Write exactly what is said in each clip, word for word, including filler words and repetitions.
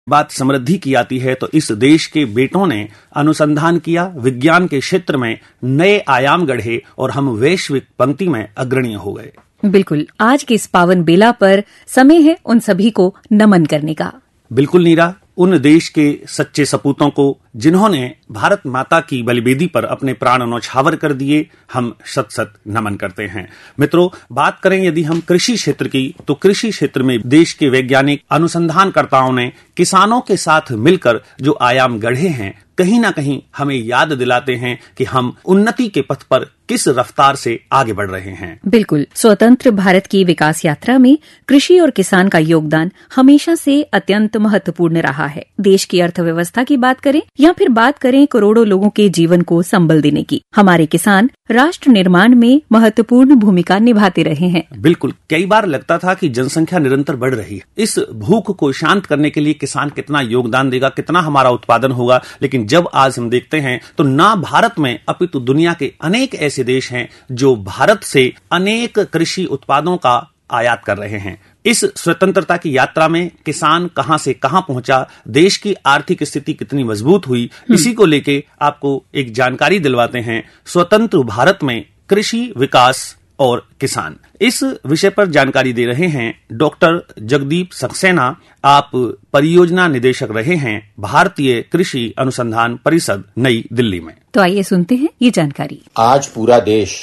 बात समृद्धि की आती है तो इस देश के बेटों ने अनुसंधान किया, विज्ञान के क्षेत्र में नए आयाम गढ़े और हम वैश्विक पंक्ति में अग्रणीय हो गए। बिल्कुल, आज के इस पावन बेला पर समय है उन सभी को नमन करने का। बिल्कुल नीरा, उन देश के सच्चे सपूतों को जिन्होंने भारत माता की बलिवेदी पर अपने प्राण न्यौछावर कर दिए, हम शत शत नमन करते हैं। मित्रों, बात करें यदि हम कृषि क्षेत्र की, तो कृषि क्षेत्र में देश के वैज्ञानिक अनुसंधानकर्ताओं ने किसानों के साथ मिलकर जो आयाम गढ़े हैं, कहीं ना कहीं हमें याद दिलाते हैं कि हम उन्नति के पथ पर किस रफ्तार से आगे बढ़ रहे हैं। बिल्कुल, स्वतंत्र भारत की विकास यात्रा में कृषि और किसान का योगदान हमेशा से अत्यंत महत्वपूर्ण रहा है। देश की अर्थव्यवस्था की बात करें या फिर बात करें करोड़ों लोगों के जीवन को संबल देने की, हमारे किसान राष्ट्र निर्माण में महत्वपूर्ण भूमिका निभाते रहे हैं। बिल्कुल, कई बार लगता था कि जनसंख्या निरंतर बढ़ रही है, इस भूख को शांत करने के लिए किसान कितना योगदान देगा, कितना हमारा उत्पादन होगा। लेकिन जब आज हम देखते हैं तो ना भारत में अपितु दुनिया के अनेक ऐसे देश हैं जो भारत से अनेक कृषि उत्पादों का आयात कर रहे हैं। इस स्वतंत्रता की यात्रा में किसान कहां से कहां पहुंचा, देश की आर्थिक स्थिति कितनी मजबूत हुई, इसी को लेके आपको एक जानकारी दिलवाते हैं। स्वतंत्र भारत में कृषि, विकास और किसान, इस विषय पर जानकारी दे रहे हैं डॉक्टर जगदीप सक्सेना। आप परियोजना निदेशक रहे हैं भारतीय कृषि अनुसंधान परिषद, नई दिल्ली में। तो आइए सुनते हैं ये जानकारी। आज पूरा देश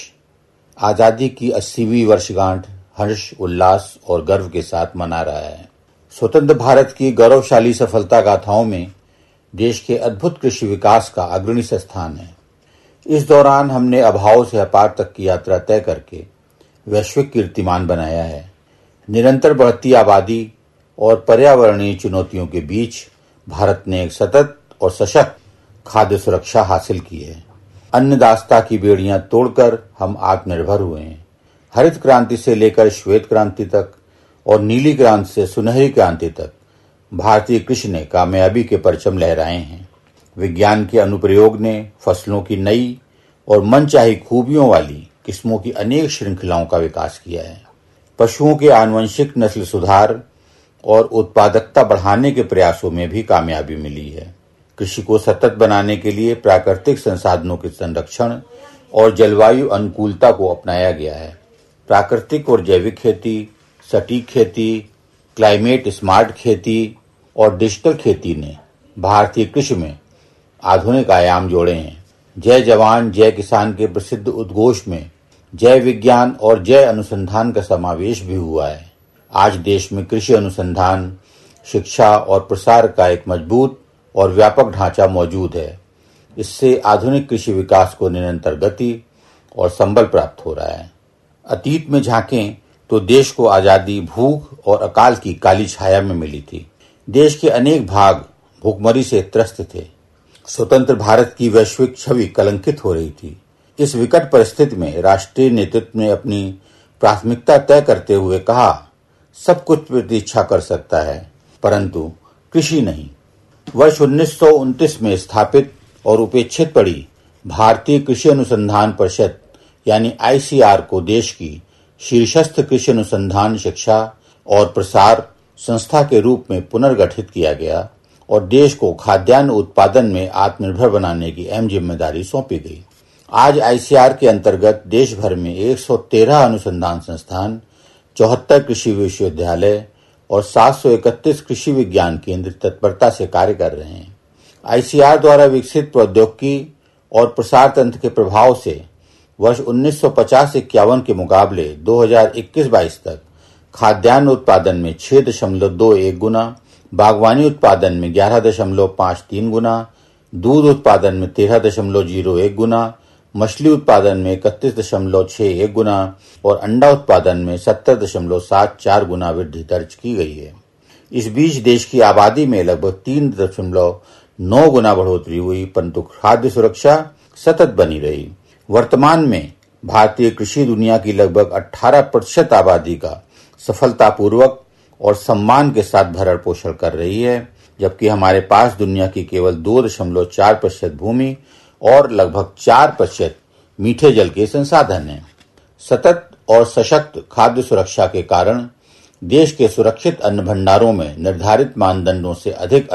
आजादी की अस्सीवीं वर्षगांठ हर्ष, उल्लास और गर्व के साथ मना रहा है। स्वतंत्र भारत की गौरवशाली सफलता गाथाओं में देश के अद्भुत कृषि विकास का अग्रणी स्थान है। इस दौरान हमने अभाव से अपार तक की यात्रा तय करके वैश्विक कीर्तिमान बनाया है। निरंतर बढ़ती आबादी और पर्यावरणीय चुनौतियों के बीच भारत ने एक सतत और सशक्त खाद्य सुरक्षा हासिल की है। अन्नदाता की बेड़ियां तोड़कर हम आत्मनिर्भर हुए हैं। हरित क्रांति से लेकर श्वेत क्रांति तक और नीली क्रांति से सुनहरी क्रांति तक भारतीय कृषि ने कामयाबी के परचम लहराए हैं। विज्ञान के अनुप्रयोग ने फसलों की नई और मनचाही खूबियों वाली किस्मों की अनेक श्रृंखलाओं का विकास किया है। पशुओं के आनुवंशिक नस्ल सुधार और उत्पादकता बढ़ाने के प्रयासों में भी कामयाबी मिली है। कृषि को सतत बनाने के लिए प्राकृतिक संसाधनों के संरक्षण और जलवायु अनुकूलता को अपनाया गया है। प्राकृतिक और जैविक खेती, सटीक खेती, क्लाइमेट स्मार्ट खेती और डिजिटल खेती ने भारतीय कृषि में आधुनिक आयाम जोड़े हैं। जय जवान जय किसान के प्रसिद्ध उद्घोष में जय विज्ञान और जय अनुसंधान का समावेश भी हुआ है। आज देश में कृषि अनुसंधान, शिक्षा और प्रसार का एक मजबूत और व्यापक ढांचा मौजूद है। इससे आधुनिक कृषि विकास को निरंतर गति और संबल प्राप्त हो रहा है। अतीत में झांकें तो देश को आजादी भूख और अकाल की काली छाया में मिली थी। देश के अनेक भाग भूखमरी से त्रस्त थे। स्वतंत्र भारत की वैश्विक छवि कलंकित हो रही थी। इस विकट परिस्थिति में राष्ट्रीय नेतृत्व ने अपनी प्राथमिकता तय करते हुए कहा, सब कुछ प्रतीक्षा कर सकता है परंतु कृषि नहीं। वर्ष उन्नीस सौ उनतीस में स्थापित और उपेक्षित पड़ी भारतीय कृषि अनुसंधान परिषद यानी आई सी आर को देश की शीर्षस्थ कृषि अनुसंधान, शिक्षा और प्रसार संस्था के रूप में पुनर्गठित किया गया और देश को खाद्यान्न उत्पादन में आत्मनिर्भर बनाने की अहम जिम्मेदारी सौंपी गई। आज आई सी आर के अंतर्गत देश भर में एक सौ तेरह अनुसंधान संस्थान, चौहत्तर कृषि विश्वविद्यालय और सात सौ इकतीस कृषि विज्ञान केंद्र तत्परता से कार्य कर रहे हैं। आई सी आर द्वारा विकसित प्रौद्योगिकी और प्रसार तंत्र के प्रभाव से वर्ष उन्नीस सौ पचास इक्यावन के मुकाबले दो हज़ार इक्कीस बाईस तक खाद्यान्न उत्पादन में छह दशमलव दो एक गुना, बागवानी उत्पादन में ग्यारह दशमलव पाँच तीन गुना, दूध उत्पादन में तेरह दशमलव जीरो एक गुना, मछली उत्पादन में इकतीस दशमलव छह एक गुना और अंडा उत्पादन में सत्तर दशमलव सात चार गुना वृद्धि दर्ज की गई है। इस बीच देश की आबादी में लगभग तीन दशमलव नौ गुना बढ़ोतरी हुई परंतु खाद्य सुरक्षा सतत बनी रही। वर्तमान में भारतीय कृषि दुनिया की लगभग अठारह प्रतिशत आबादी का सफलतापूर्वक और सम्मान के साथ भरण पोषण कर रही है, जबकि हमारे पास दुनिया की केवल दो दशमलव चार प्रतिशत भूमि और लगभग चार प्रतिशत मीठे जल के संसाधन हैं। सतत और सशक्त खाद्य सुरक्षा के कारण देश के सुरक्षित अन्न भंडारों में निर्धारित मानदंडों से अधिक